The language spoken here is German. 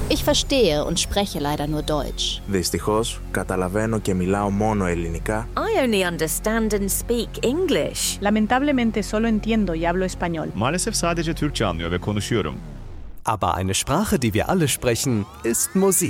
Ich verstehe und spreche leider nur Deutsch. Δυστυχώς, καταλαβαίνω και μιλάω μόνο ελληνικά. I only understand and speak English. Lamentablemente solo entiendo y hablo español. Maalesef sadece Türkçe anlıyor ve konuşuyorum. Aber eine Sprache, die wir alle sprechen, ist Musik.